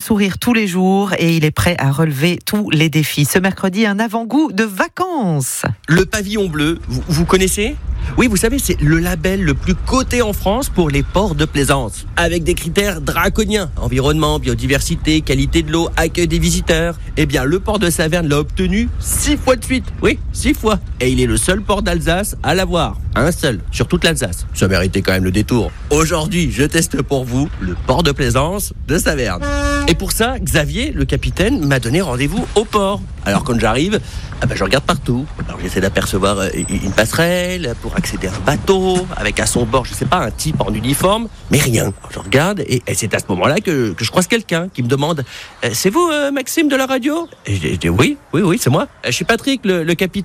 sourire tous les jours et il est prêt à relever tous les défis. Ce mercredi, un avant-goût de vacances. Le pavillon bleu, vous connaissez ? Oui, vous savez, c'est le label le plus coté en France pour les ports de plaisance. Avec des critères draconiens. Environnement, biodiversité, qualité de l'eau, accueil des visiteurs. Eh bien, le port de Saverne l'a obtenu 6 fois de suite. Oui, 6 fois. Et il est le seul port d'Alsace à l'avoir. Un seul, sur toute l'Alsace. Ça méritait quand même le détour. Aujourd'hui, je teste pour vous le port de plaisance de Saverne. Et pour ça, Xavier, le capitaine, m'a donné rendez-vous au port. Alors quand j'arrive, je regarde partout. Alors j'essaie d'apercevoir une passerelle pour accéder à un bateau, avec à son bord, je sais pas, un type en uniforme, mais rien. Alors, je regarde et c'est à ce moment-là que je croise quelqu'un qui me demande « C'est vous, Maxime de la radio ?» Et je dis « Oui, c'est moi. Je suis Patrick, le capitaine. »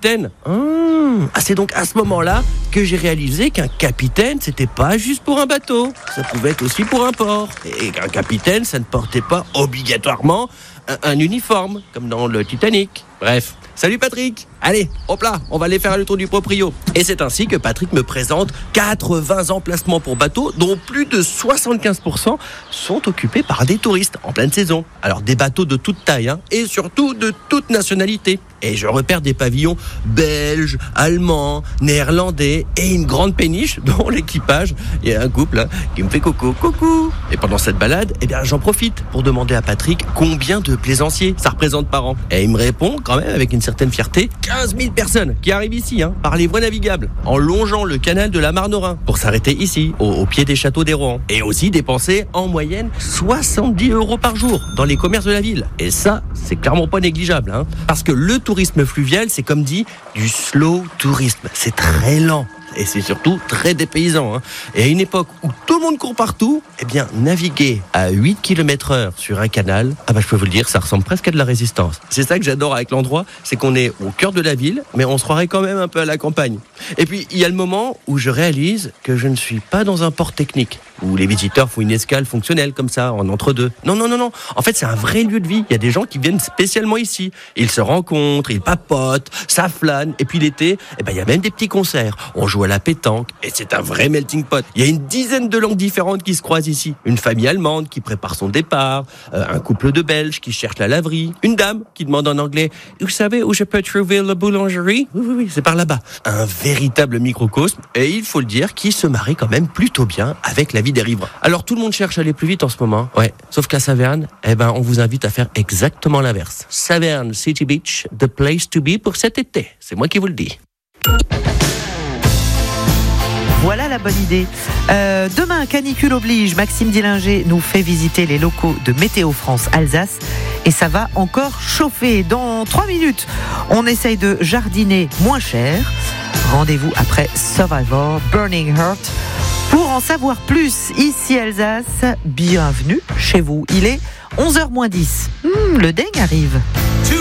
C'est donc à ce moment-là que j'ai réalisé qu'un capitaine, c'était pas juste pour un bateau. Ça pouvait être aussi pour un port. Et qu'un capitaine, ça ne portait pas obligatoirement un uniforme, comme dans le Titanic. Bref. Salut Patrick. Allez, hop là, on va aller faire le tour du proprio. Et c'est ainsi que Patrick me présente 80 emplacements pour bateaux, dont plus de 75% sont occupés par des touristes en pleine saison. Alors des bateaux de toute taille, et surtout de toute nationalité. Et je repère des pavillons belges, allemands, néerlandais et une grande péniche dont l'équipage, il y a un couple qui me fait coucou. Et pendant cette balade, j'en profite pour demander à Patrick combien de plaisanciers ça représente par an. Et il me répond quand même avec une certaine fierté, 15 000 personnes qui arrivent ici par les voies navigables, en longeant le canal de la Marne au Rhin, pour s'arrêter ici, au pied des châteaux des Rohan. Et aussi dépenser en moyenne 70 € par jour dans les commerces de la ville. Et ça, c'est clairement pas négligeable. Parce que le tourisme fluvial, c'est comme dit, du slow tourisme. C'est très lent. Et c'est surtout très dépaysant. Et à une époque où tout le monde court partout, naviguer à 8 km/h sur un canal, je peux vous le dire, ça ressemble presque à de la résistance. C'est ça que j'adore avec l'endroit, c'est qu'on est au cœur de la ville, mais on se croirait quand même un peu à la campagne. Et puis, il y a le moment où je réalise que je ne suis pas dans un port technique, où les visiteurs font une escale fonctionnelle comme ça, en entre-deux. Non. En fait, c'est un vrai lieu de vie. Il y a des gens qui viennent spécialement ici. Ils se rencontrent, ils papotent, ça flâne. Et puis l'été, il y a même des petits concerts. On joue à la pétanque et c'est un vrai melting pot. Il y a une dizaine de langues différentes qui se croisent ici. Une famille allemande qui prépare son départ, un couple de Belges qui cherche la laverie, une dame qui demande en anglais « Vous savez où je peux trouver la boulangerie ?» Oui, c'est par là-bas. Un véritable microcosme et il faut le dire, qui se marie quand même plutôt bien avec la vie des riverains. Alors tout le monde cherche à aller plus vite en ce moment. Ouais, sauf qu'à Saverne, on vous invite à faire exactement l'inverse. Saverne City Beach, the place to be pour cet été. C'est moi qui vous le dis. Voilà la bonne idée. Demain, canicule oblige, Maxime Dillinger nous fait visiter les locaux de Météo France Alsace et ça va encore chauffer. Dans 3 minutes, on essaye de jardiner moins cher. Rendez-vous après Survivor, Burning Heart. Pour en savoir plus, ici Alsace, bienvenue chez vous. Il est 11h moins 10. Le dingue arrive.